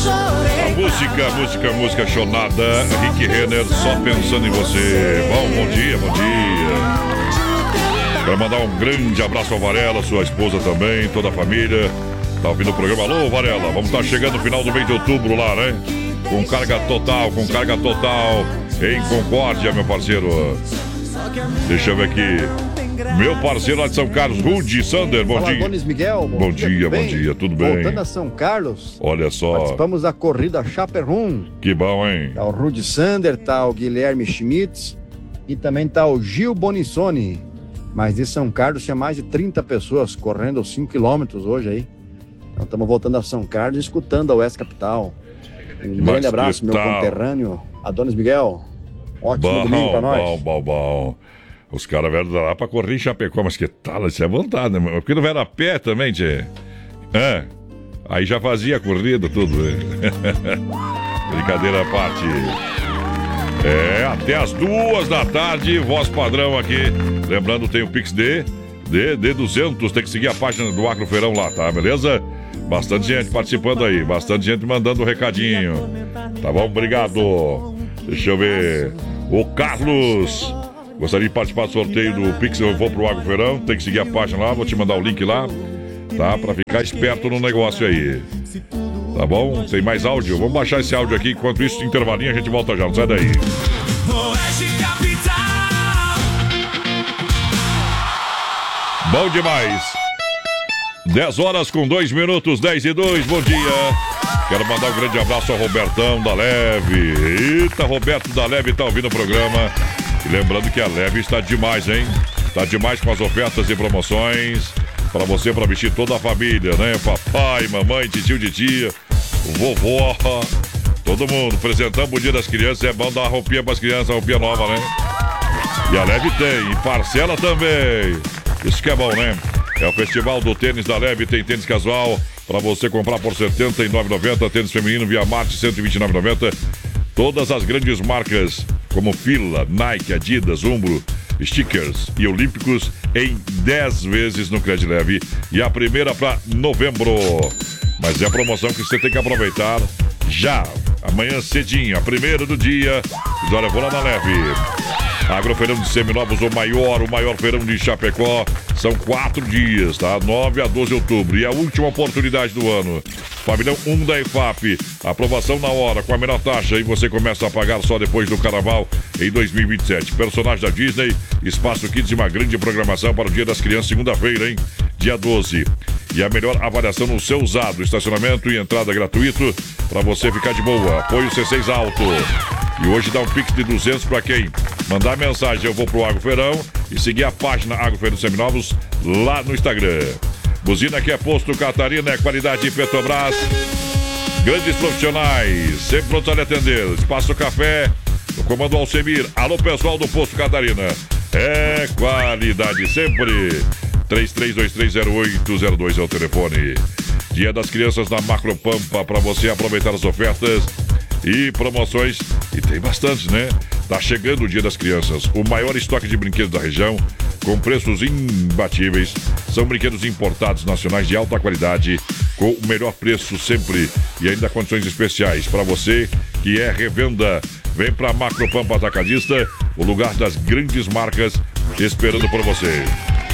Música chonada. Rick Renner, só pensando em você. Bom dia. Quero mandar um grande abraço ao Varela, sua esposa também, toda a família. Tá ouvindo o programa? Alô, Varela, vamos estar chegando no final do mês de outubro lá, né? Com carga total em Concórdia, meu parceiro. Deixa eu ver aqui. Meu parceiro lá de São Carlos, Rudy Sander, bom dia. Donis Miguel, bom dia, tudo bem? Voltando a São Carlos. Olha só. Participamos da corrida Chaperrum. Que bom, hein? Tá o Rudy Sander, tá o Guilherme Schmitz e também tá o Gil Bonissoni. Mas de São Carlos tinha mais de 30 pessoas correndo 5 quilômetros hoje aí. Então estamos voltando a São Carlos e escutando a Oeste Capital. Um grande abraço, meu conterrâneo, Adonis Miguel. Ótimo domingo pra nós. Bom. Os caras vieram lá pra correr em Chapecó, mas que tal? Isso é vontade, né? Porque não vieram a pé também, tchê. Aí já fazia a corrida, tudo. Brincadeira à parte. Até as 2 da tarde, voz padrão aqui. Lembrando, tem o Pix de 200. Tem que seguir a página do Agrofeirão lá, tá? Beleza? Bastante gente participando aí, bastante gente mandando um recadinho. Tá bom? Obrigado. Deixa eu ver. O Carlos gostaria de participar do sorteio do Pix. Eu vou pro Agrofeirão. Tem que seguir a página lá, vou te mandar o link lá, tá? Pra ficar esperto no negócio aí. Tá bom? Tem mais áudio? Vamos baixar esse áudio aqui. Enquanto isso, intervalinho, a gente volta já. Não sai daí. Bom demais. 10 horas com 2 minutos, 10 e 2. Bom dia. Quero mandar um grande abraço ao Robertão da Leve. Eita, Roberto da Leve tá ouvindo o programa. E lembrando que a Leve está demais, hein? Tá demais com as ofertas e promoções. Pra você, pra vestir toda a família, né? Papai, mamãe, tio de tia, vovó, todo mundo. Apresentamos o Dia das Crianças. É bom dar uma roupinha pras crianças, uma roupinha nova, né? E a Leve tem, e parcela também. Isso que é bom, né? É o Festival do Tênis da Leve. Tem tênis casual pra você comprar por R$ 79,90. Tênis feminino via Marte, R$ 129,90. Todas as grandes marcas, como Fila, Nike, Adidas, Umbro, Stickers e Olímpicos em 10 vezes no Crédito Leve. E a primeira para novembro. Mas é a promoção que você tem que aproveitar já. Amanhã cedinho, a primeira do dia. E olha, vou lá na Leve. Agrofeirão de Seminovos, o maior feirão de Chapecó. São 4 dias, tá? 9 a 12 de outubro. E a última oportunidade do ano. Pavilhão 1 da EFAP. Aprovação na hora, com a menor taxa. E você começa a pagar só depois do Carnaval em 2027. Personagem da Disney. Espaço Kids e uma grande programação para o Dia das Crianças, segunda-feira, hein? Dia 12. E a melhor avaliação no seu usado. Estacionamento e entrada gratuito para você ficar de boa. Apoio C6 Alto. E hoje dá um Pix de 200 para quem mandar mensagem. Eu vou pro Agrofeirão e seguir a página Agrofeirão Seminovos lá no Instagram. Buzina que é Posto Catarina, é qualidade Petrobras. Grandes profissionais, sempre prontos a lhe atender. Espaço Café, no comando Alcemir. Alô, pessoal do Posto Catarina. É qualidade sempre. 33230802 é o telefone. Dia das Crianças na Macropampa, para você aproveitar as ofertas e promoções. E tem bastante, né? Tá chegando o Dia das Crianças. O maior estoque de brinquedos da região, com preços imbatíveis. São brinquedos importados nacionais de alta qualidade, com o melhor preço sempre. E ainda condições especiais para você que é revenda. Vem pra Macropampa Atacadista, o lugar das grandes marcas, esperando por você.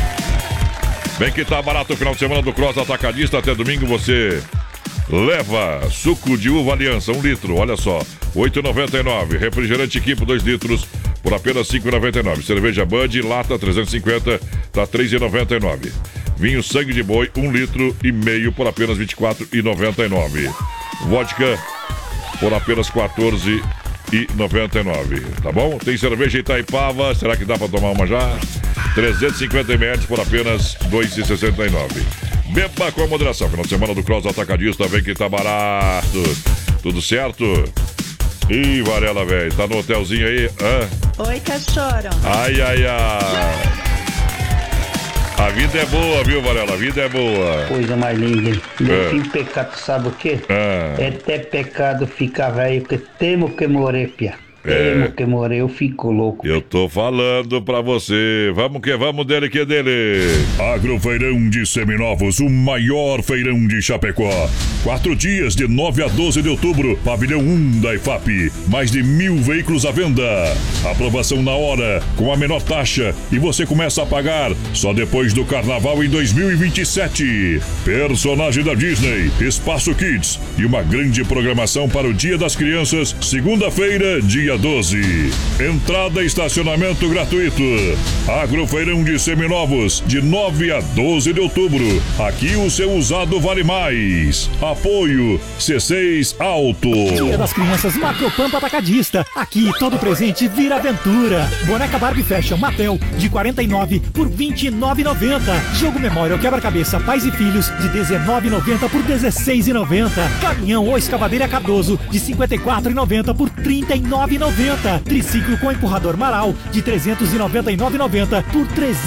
Bem que tá barato o final de semana do Cross Atacadista. Até domingo você leva suco de uva Aliança, 1 litro, olha só, R$ 8,99. Refrigerante Equipo, 2 litros, por apenas R$ 5,99. Cerveja Bud, lata, 350, tá R$ 3,99. Vinho Sangue de Boi, 1 litro e meio, por apenas R$ 24,99. Vodka, por apenas R$ 14,99. Tá bom? Tem cerveja Itaipava, será que dá pra tomar uma já? 350 ml por apenas R$ 2,69. Beba com moderação. Final de semana do Cross Atacadista, vem que tá barato. Tudo certo? Ih, Varela, velho, tá no hotelzinho aí? Oi, cachorro. Ai. A vida é boa, viu, Varela? A vida é boa. Coisa mais linda. No fim, pecado, sabe o quê? É até pecado ficar velho, que temo que morrer, pia. Temo que morreu, ficou louco. Eu tô falando pra você. Vamos que vamos dele que dele. Agrofeirão de Seminovos, o maior feirão de Chapecó. 4 dias de 9 a 12 de outubro, pavilhão 1 da IFAP. Mais de 1.000 veículos à venda. Aprovação na hora, com a menor taxa. E você começa a pagar só depois do carnaval em 2027. Personagem da Disney, Espaço Kids e uma grande programação para o Dia das Crianças, segunda-feira, dia 12. Entrada e estacionamento gratuito. Agrofeirão de Seminovos, de 9 a 12 de outubro. Aqui o seu usado vale mais. Apoio C6 Auto. Dia das Crianças Macropampa Atacadista. Aqui todo presente vira aventura. Boneca Barbie Fashion Mattel de 49 por 29,90. Jogo Memorial Quebra-Cabeça Pais e Filhos de 19,90 por 16,90. Caminhão ou escavadeira Cardoso de 54,90 por 39,90. Triciclo com empurrador Maral de 399,90 por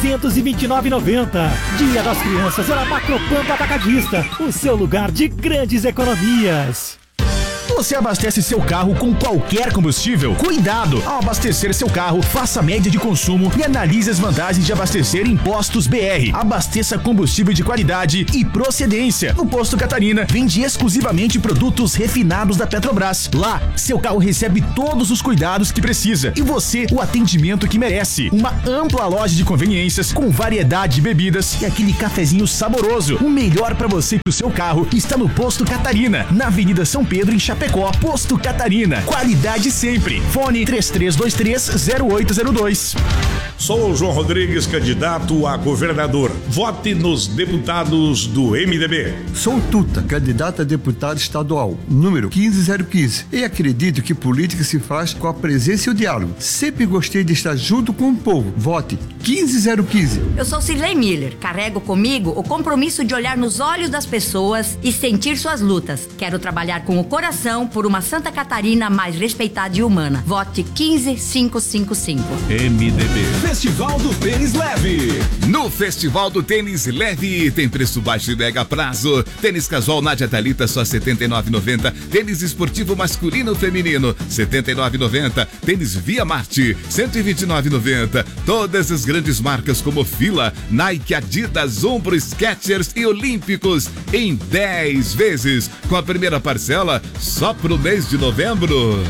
329,90. Dia das Crianças é na Macropampa Atacadista, o seu lugar de grandes economias. Você abastece seu carro com qualquer combustível? Cuidado! Ao abastecer seu carro, faça a média de consumo e analise as vantagens de abastecer em Postos BR. Abasteça combustível de qualidade e procedência. No Posto Catarina, vende exclusivamente produtos refinados da Petrobras. Lá, seu carro recebe todos os cuidados que precisa e você o atendimento que merece. Uma ampla loja de conveniências com variedade de bebidas e aquele cafezinho saboroso. O melhor para você e pro seu carro está no Posto Catarina, na Avenida São Pedro, em Chapecó. Posto Catarina, qualidade sempre. Fone 33230802. Sou o João Rodrigues, candidato a governador. Vote nos deputados do MDB. Sou Tuta, candidato a deputado estadual, número 15015. E acredito que política se faz com a presença e o diálogo. Sempre gostei de estar junto com o povo. Vote 15015. Eu sou Cirlei Miller. Carrego comigo o compromisso de olhar nos olhos das pessoas e sentir suas lutas. Quero trabalhar com o coração por uma Santa Catarina mais respeitada e humana. Vote 15555. MDB. Festival do Tênis Leve. No Festival do Tênis Leve tem preço baixo e mega prazo. Tênis casual Nádia Thalita só R$ 79,90. Tênis esportivo masculino feminino R$ 79,90. Tênis Via Marte R$ 129,90. Todas as grandes marcas como Fila, Nike, Adidas, Umbro, Skechers e Olímpicos em 10 vezes, com a primeira parcela só pro mês de novembro.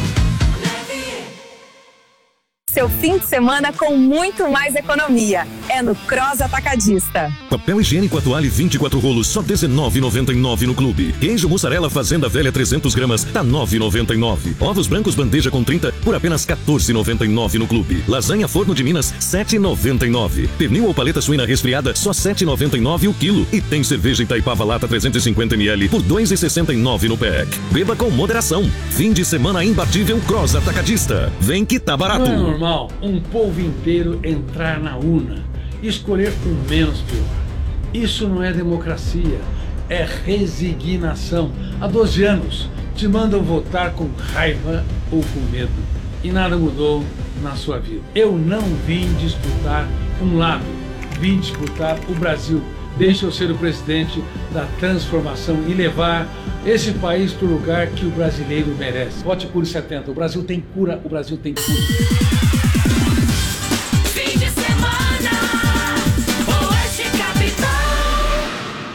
Seu fim de semana com muito mais economia. É no Cross Atacadista. Papel higiênico Atuale 24 rolos, só R$19,99 no clube. Queijo mussarela Fazenda Velha 300 gramas, tá R$9,99. Ovos brancos bandeja com 30 por apenas R$14,99 no clube. Lasanha Forno de Minas, R$7,99. Pernil ou paleta suína resfriada, só R$7,99 o quilo. E tem cerveja Itaipava Lata 350 ml por R$2,69 no PEC. Beba com moderação. Fim de semana imbatível Cross Atacadista. Vem que tá barato. Não é normal um povo inteiro entrar na urna e escolher o menos pior. Isso não é democracia, é resignação. Há 12 anos te mandam votar com raiva ou com medo e nada mudou na sua vida. Eu não vim disputar um lado, vim disputar o Brasil. Deixa eu ser o presidente da transformação e levar esse país para o lugar que o brasileiro merece. Vote Cure 70. O Brasil tem cura, o Brasil tem cura. Fim de semana, Oeste Capital.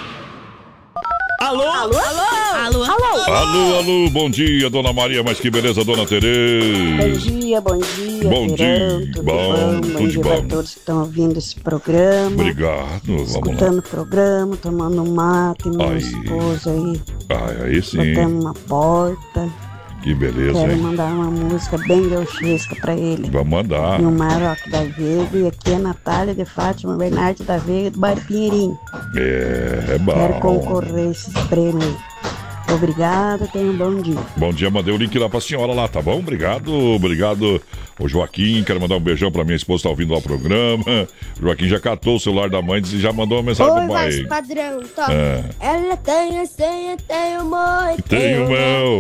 Alô? Alô? Alô? Alô? Alô, alô, bom dia, dona Maria, mas que beleza, dona Tereza. Bom dia, bom dia. Bom dia, tudo bom, bom tudo dia bom. para todos que estão ouvindo esse programa. Obrigado, vamos Escutando lá. o programa, tomando um mate, meu Aí. esposo aí, Aí sim, botando uma porta. que beleza, Quero hein? mandar uma música bem gauchesca para ele. Vamos mandar. E o Maroc da Veiga, e aqui é a Natália de Fátima Bernardo da Veiga do bairro Pinheirinho. É bom. Quero concorrer a esses prêmios aí. Obrigada, tenha um bom dia. Bom dia, mandei o link lá pra senhora lá, tá bom? Obrigado, obrigado. O Joaquim, quero mandar um beijão pra minha esposa, tá ouvindo lá o programa. O Joaquim já catou o celular da mãe e já mandou uma mensagem pro pai. Padrão, top. É. Ela tem a senha, tem o meu. Tem o meu.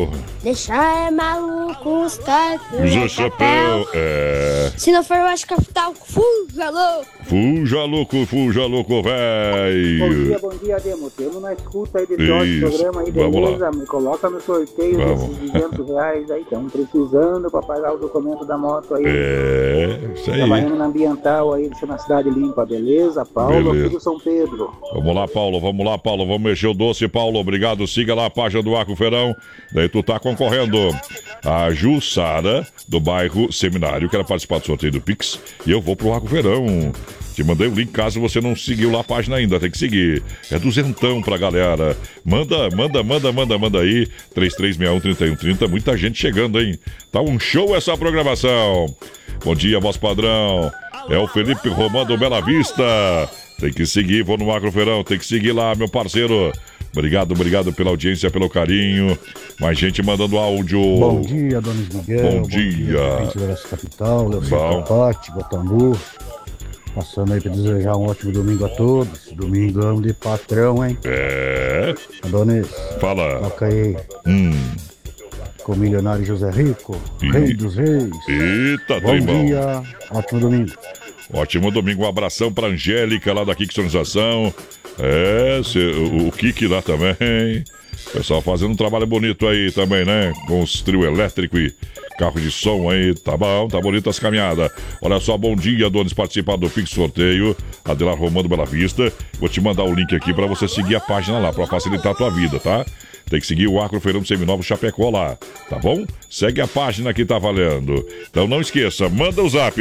Deixar maluco os caras. Usa chapéu. Se não for Oeste Capital, fuja louco. Fuja louco, velho. Bom dia, Demo. Temos na escuta aí desse ótimo programa aí, Vamos beleza? lá. Me coloca no sorteio desses R$200 aí. Estamos precisando para pagar o documento da moto aí. Isso aí. Trabalhando na ambiental aí, deixando a cidade limpa, beleza? Paulo, aqui do São Pedro. Vamos lá, Paulo. Vamos mexer o doce, Paulo. Obrigado. Siga lá a página do Arco Feirão. Daí tu tá concorrendo. A Jussara, do bairro Seminário, quer participar do sorteio do Pix. E eu vou pro Arco Feirão. Te mandei o link, caso você não seguiu lá a página ainda, tem que seguir. É duzentão pra galera. Manda aí. 3361-3130. Muita gente chegando, hein? Tá um show essa programação. Bom dia, voz padrão. É o Felipe Romano do Bela Vista. Tem que seguir, vou no Agro Feirão. Tem que seguir lá, meu parceiro. Obrigado pela audiência, pelo carinho. Mais gente mandando áudio. Bom dia, Dona Miguel. Bom dia. Capital, Leocino Cote, Botambu. Passando aí para desejar um ótimo domingo a todos. Domingão de patrão, hein? Adonis. Fala. Toca aí. Com o milionário José Rico, rei dos reis. Eita, bom dia, ótimo domingo. Ótimo domingo, um abração pra Angélica lá da Kixonização. O Kiki lá também. Pessoal fazendo um trabalho bonito aí também, né? Com os trio elétrico e carro de som aí. Tá bom, tá bonito as caminhadas. Olha só, bom dia, donos, participar do Pix Sorteio. Adelar Romano Bela Vista. Vou te mandar o link aqui pra você seguir a página lá, pra facilitar a tua vida, tá? Tem que seguir o Acro Feirão Seminovo Chapecó lá, tá bom? Segue a página que tá valendo. Então não esqueça, manda o zap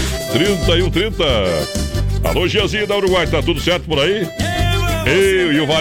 3361-3130. Alô, Giazinho da Uruguai, tá tudo certo por aí? Eu e o